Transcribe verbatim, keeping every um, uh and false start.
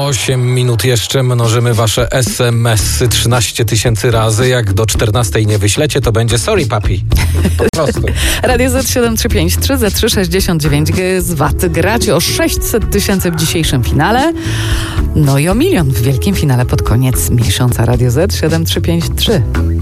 osiem minut jeszcze mnożymy wasze es em esy trzynaście tysięcy razy. Jak do czternastej nie wyślecie, to będzie sorry papi. Po prostu. Radio Z siedem trzy pięć trzy Z trzy sześćdziesiąt dziewięć z W A T. Gracie o sześćset tysięcy w dzisiejszym finale. No i o milion w wielkim finale pod koniec miesiąca. Radio Z siedem trzy pięć trzy.